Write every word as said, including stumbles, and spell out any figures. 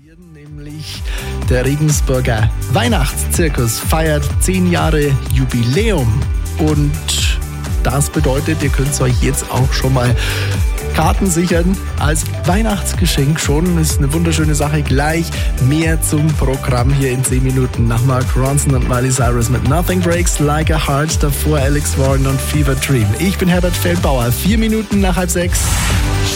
Nämlich der Regensburger Weihnachtszirkus feiert zehn Jahre Jubiläum und das bedeutet, ihr könnt euch jetzt auch schon mal Karten sichern als Weihnachtsgeschenk schon. Ist eine wunderschöne Sache. Gleich mehr zum Programm hier in zehn Minuten nach Mark Ronson und Miley Cyrus mit Nothing Breaks Like a Heart, davor Alex Warren und Fever Dream. Ich bin Herbert Feldbauer, vier Minuten nach halb sechs.